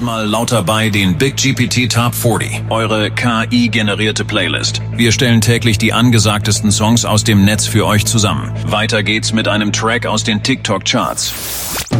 Jetzt mal lauter bei den Big GPT Top 40, eure KI-generierte Playlist. Wir stellen täglich die angesagtesten Songs aus dem Netz für euch zusammen. Weiter geht's mit einem Track aus den TikTok-Charts.